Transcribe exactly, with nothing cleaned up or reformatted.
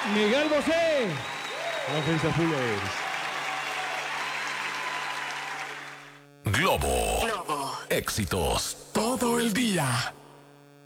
Miguel Bosé. Offensive Fullers. Globo. Globo. Éxitos todo el día.